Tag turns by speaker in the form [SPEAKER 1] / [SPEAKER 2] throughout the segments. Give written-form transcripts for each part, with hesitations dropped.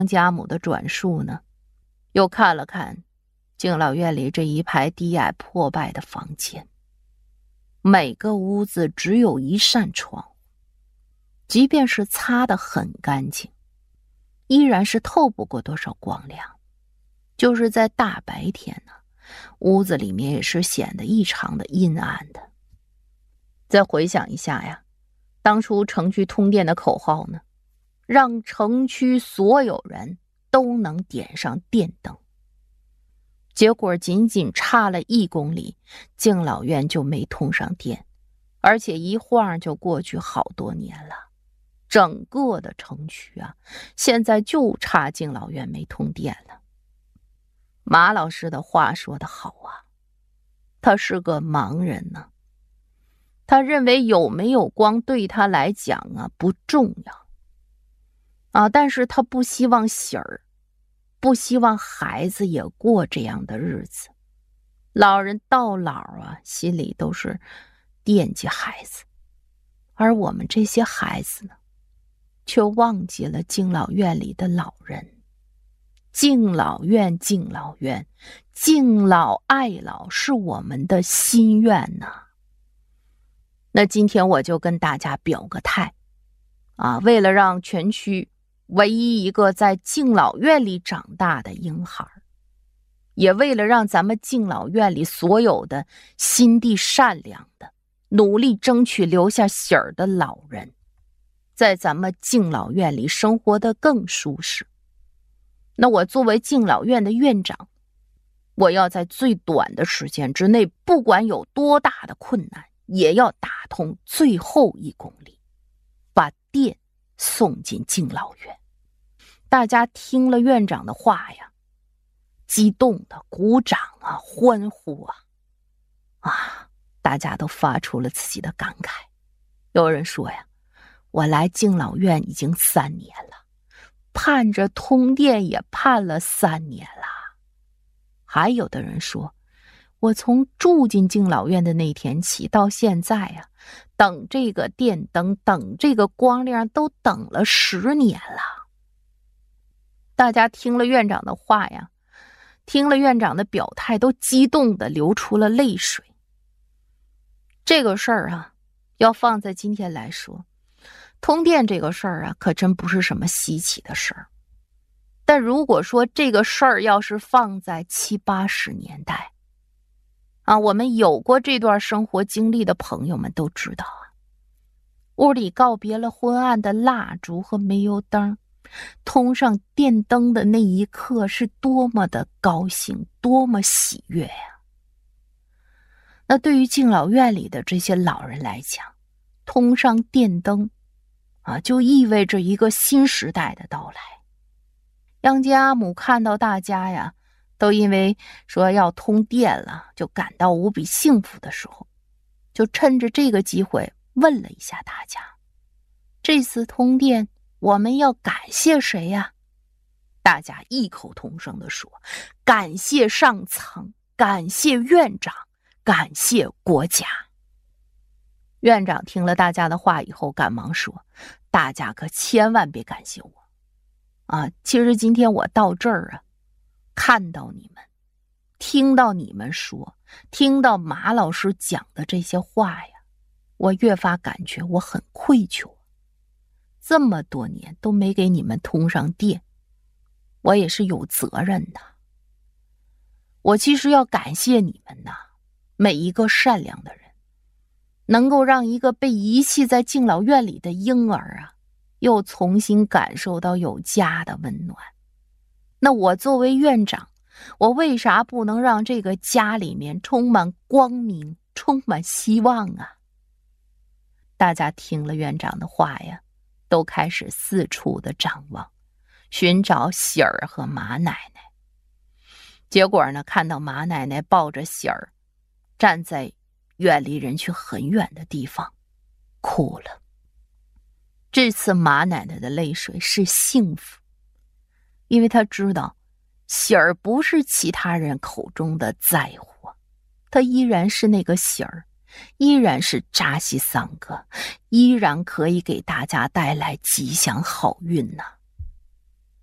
[SPEAKER 1] 家母的转述呢，又看了看敬老院里这一排低矮破败的房间，每个屋子只有一扇窗户，即便是擦得很干净，依然是透不过多少光亮。就是在大白天呢，屋子里面也是显得异常的阴暗的。再回想一下呀，当初城区通电的口号呢，让城区所有人都能点上电灯。结果仅仅差了1公里，敬老院就没通上电，而且一晃就过去好多年了。整个的城区啊，现在就差敬老院没通电了。马老师的话说得好啊，他是个盲人呢。他认为有没有光对他来讲啊不重要啊，但是他不希望喜儿，不希望孩子也过这样的日子。老人到老啊，心里都是惦记孩子，而我们这些孩子呢，却忘记了敬老院里的老人。敬老院，敬老院，敬老爱老是我们的心愿呐。那今天我就跟大家表个态啊，为了让全区唯一一个在敬老院里长大的婴孩，也为了让咱们敬老院里所有的心地善良的、努力争取留下喜儿的老人，在咱们敬老院里生活得更舒适。那我作为敬老院的院长，我要在最短的时间之内，不管有多大的困难，也要打通最后1公里，把电送进敬老院。大家听了院长的话呀，激动的鼓掌啊，欢呼啊，大家都发出了自己的感慨。有人说呀，我来敬老院已经3年了，盼着通电也盼了3年了。还有的人说，我从住进敬老院的那天起到现在啊，等这个电灯，等这个光亮都等了10年了。大家听了院长的话呀，听了院长的表态，都激动的流出了泪水。这个事儿啊，要放在今天来说，通电这个事儿啊，可真不是什么稀奇的事儿。但如果说这个事儿要是放在70、80年代啊，我们有过这段生活经历的朋友们都知道啊，屋里告别了昏暗的蜡烛和煤油灯，通上电灯的那一刻是多么的高兴，多么喜悦呀！那对于敬老院里的这些老人来讲，通上电灯啊，就意味着一个新时代的到来。杨家母看到大家呀，都因为说要通电了，就感到无比幸福的时候，就趁着这个机会问了一下大家，这次通电我们要感谢谁呀？大家异口同声地说，感谢上层，感谢院长，感谢国家。院长听了大家的话以后，赶忙说，大家可千万别感谢我啊！其实今天我到这儿啊，看到你们，听到你们说，听到马老师讲的这些话呀，我越发感觉我很愧疚。这么多年都没给你们通上电，我也是有责任的。我其实要感谢你们呐，每一个善良的人，能够让一个被遗弃在敬老院里的婴儿啊，又重新感受到有家的温暖。那我作为院长，我为啥不能让这个家里面充满光明，充满希望啊？大家听了院长的话呀，都开始四处的张望，寻找喜儿和马奶奶。结果呢，看到马奶奶抱着喜儿，站在远离人群很远的地方，哭了。这次马奶奶的泪水是幸福，因为她知道喜儿不是其他人口中的在乎，她依然是那个喜儿，依然是扎西桑哥，依然可以给大家带来吉祥好运呐。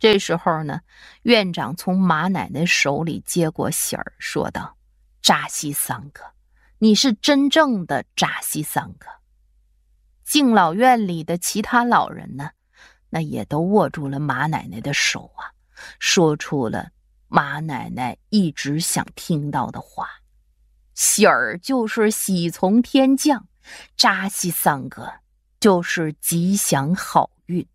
[SPEAKER 1] 这时候呢，院长从马奶奶手里接过信儿，说道：扎西桑格，你是真正的扎西桑格。敬老院里的其他老人呢，那也都握住了马奶奶的手啊，说出了马奶奶一直想听到的话：喜儿就是喜从天降，扎西桑格就是吉祥好运。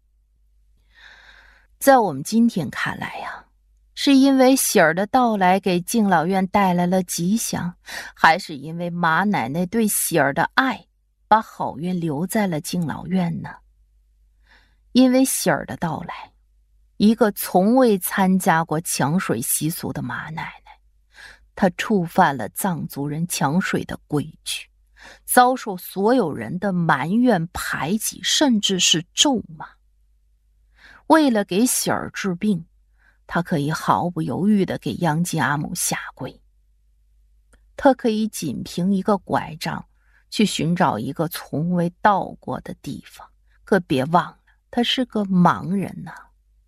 [SPEAKER 1] 在我们今天看来呀，是因为喜儿的到来给敬老院带来了吉祥，还是因为马奶奶对喜儿的爱把好运留在了敬老院呢？因为喜儿的到来，一个从未参加过抢水习俗的马奶奶，她触犯了藏族人抢水的规矩，遭受所有人的埋怨、排挤，甚至是咒骂。为了给喜儿治病，他可以毫不犹豫地给央吉阿姆下跪，他可以仅凭一个拐杖去寻找一个从未到过的地方，可别忘了他是个盲人呐。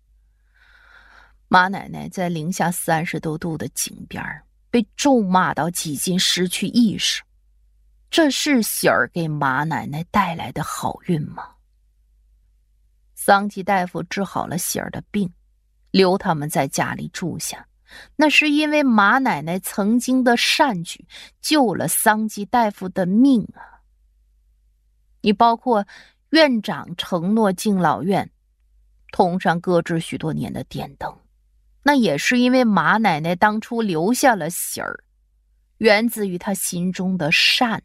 [SPEAKER 1] 马奶奶在零下30多度的井边被咒骂到几近失去意识，这是喜儿给马奶奶带来的好运吗？桑吉大夫治好了喜儿的病，留他们在家里住下，那是因为马奶奶曾经的善举救了桑吉大夫的命啊。你包括院长承诺敬老院通上搁置许多年的电灯，那也是因为马奶奶当初留下了喜儿，源自于她心中的善。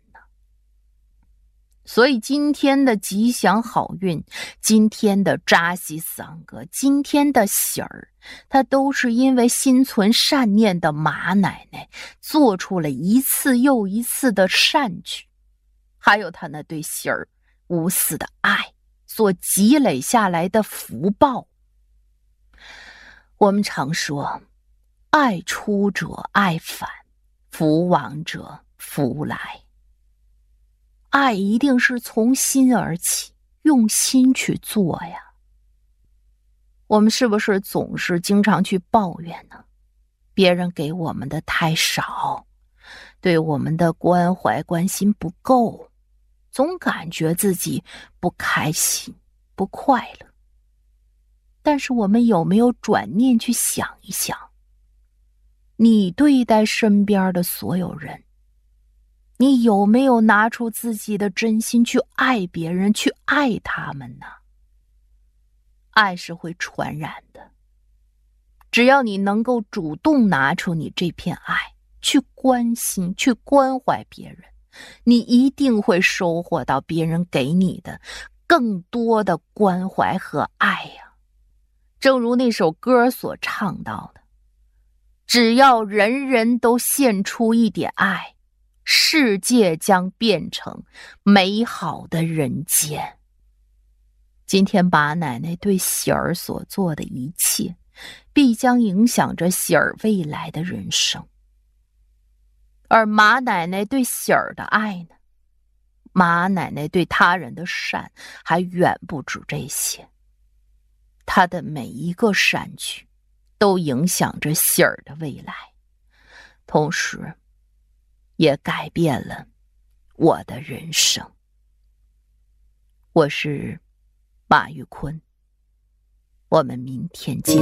[SPEAKER 1] 所以今天的吉祥好运，今天的扎西桑格，今天的喜儿，它都是因为心存善念的马奶奶做出了一次又一次的善举，还有她那对喜儿无私的爱所积累下来的福报。我们常说，爱出者爱返，福往者福来。爱一定是从心而起，用心去做呀。我们是不是总是经常去抱怨呢？别人给我们的太少，对我们的关怀关心不够，总感觉自己不开心不快乐。但是我们有没有转念去想一想，你对待身边的所有人，你有没有拿出自己的真心去爱别人，去爱他们呢？爱是会传染的，只要你能够主动拿出你这片爱，去关心去关怀别人，你一定会收获到别人给你的更多的关怀和爱呀。正如那首歌所唱到的，只要人人都献出一点爱，世界将变成美好的人间。今天马奶奶对喜儿所做的一切，必将影响着喜儿未来的人生。而马奶奶对喜儿的爱呢？马奶奶对他人的善还远不止这些。她的每一个善举都影响着喜儿的未来，同时也改变了我的人生。我是马玉坤，我们明天见。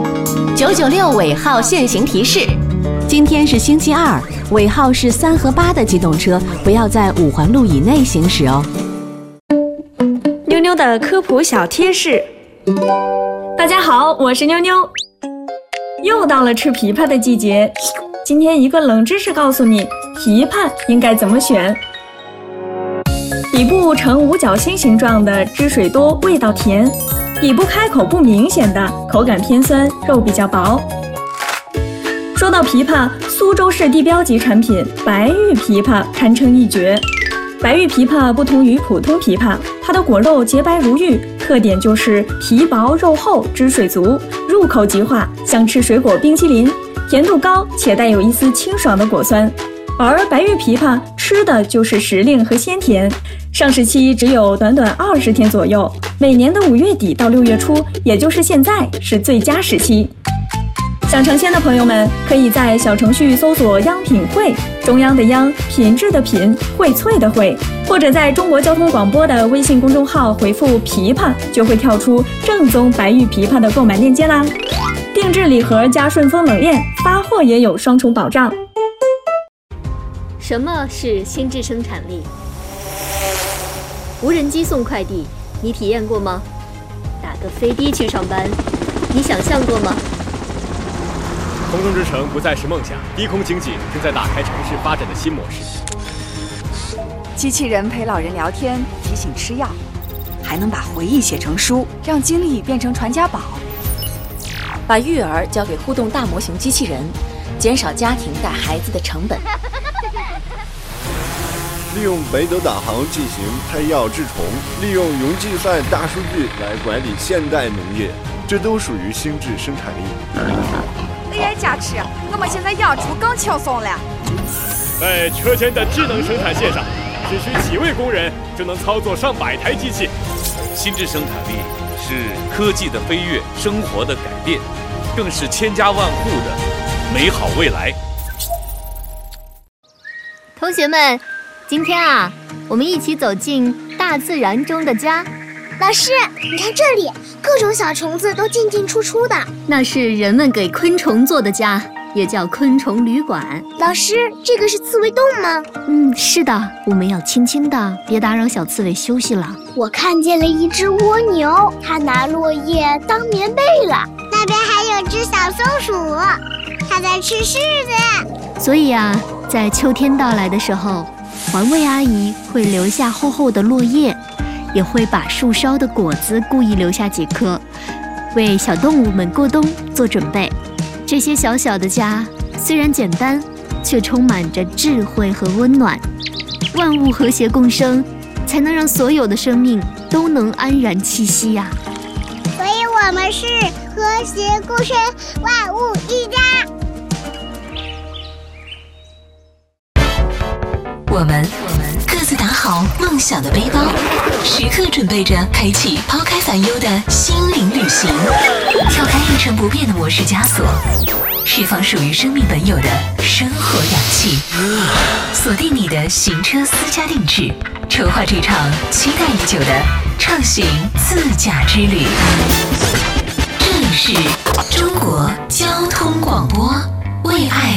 [SPEAKER 2] 996尾号限行提示：今天是星期二，尾号是3和8的机动车不要在5环路以内行驶哦。
[SPEAKER 3] 妞妞的科普小贴士。大家好，我是妞妞。又到了吃枇杷的季节，今天一个冷知识告诉你，枇杷应该怎么选。底部呈五角星形状的，汁水多，味道甜；底部开口不明显的，口感偏酸，肉比较薄。说到枇杷，苏州市地标级产品白玉枇杷堪称一绝。白玉枇杷不同于普通枇杷，它的果肉洁白如玉，特点就是皮薄肉厚，汁水足，入口即化，像吃水果冰淇淋，甜度高且带有一丝清爽的果酸。 而白玉枇杷吃的就是时令和鲜甜，上市期只有短短20天左右，每年的5月底到6月初，也就是现在是最佳时期。想成仙的朋友们，可以在小程序搜索央品汇，中央的央，品质的品，荟萃的荟，或者在中国交通广播的微信公众号回复枇杷，就会跳出正宗白玉枇杷的购买链接啦。定制礼盒加顺丰冷链，发货也有双重保障。
[SPEAKER 4] 什么是心智生产力？无人机送快递，你体验过吗？打个飞的去上班，你想象过吗？
[SPEAKER 5] 空中之城不再是梦想，低空经济正在打开城市发展的新模式。
[SPEAKER 6] 机器人陪老人聊天，提醒吃药，还能把回忆写成书，让经历变成传家宝。
[SPEAKER 2] 把育儿交给互动大模型机器人，减少家庭带孩子的成本。
[SPEAKER 7] 利用北斗导航进行配药治虫，利用云计算大数据来管理现代农业，这都属于心智生产力。
[SPEAKER 6] AI 加持，我们现在养猪更轻松了。
[SPEAKER 5] 在车间的智能生产线上，只需几位工人就能操作上百台机器。
[SPEAKER 8] 心智生产力是科技的飞跃，生活的改变，更是千家万户的美好未来。
[SPEAKER 4] 同学们，今天啊，我们一起走进大自然中的家。
[SPEAKER 9] 老师，你看这里，各种小虫子都进进出出的。
[SPEAKER 4] 那是人们给昆虫做的家，也叫昆虫旅馆。
[SPEAKER 9] 老师，这个是刺猬洞吗？
[SPEAKER 4] 是的，我们要轻轻的，别打扰小刺猬休息了。
[SPEAKER 9] 我看见了一只蜗牛，它拿落叶当棉被了。那边还有只小松鼠，它在吃柿子。
[SPEAKER 4] 所以啊，在秋天到来的时候，环卫阿姨会留下厚厚的落叶，也会把树梢的果子故意留下几颗，为小动物们过冬做准备。这些小小的家虽然简单，却充满着智慧和温暖。万物和谐共生，才能让所有的生命都能安然栖息呀。
[SPEAKER 9] 所以我们是和谐共生，万物一家。
[SPEAKER 2] 我们各自打好梦想的背包，时刻准备着开启抛开烦忧的心灵旅行，跳开一成不变的模式枷锁，释放属于生命本有的生活氧气，锁定你的行车私家定制，筹划这场期待已久的畅行自驾之旅。这里是中国交通广播，为爱